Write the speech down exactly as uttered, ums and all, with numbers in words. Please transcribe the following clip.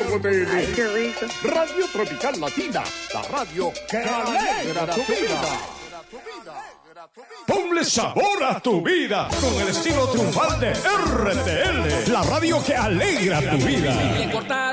R T L. Ay, qué rico. Radio Tropical Latina, la radio que alegra tu vida. Ponle sabor a tu vida con el estilo triunfal de R T L, la radio que alegra tu vida.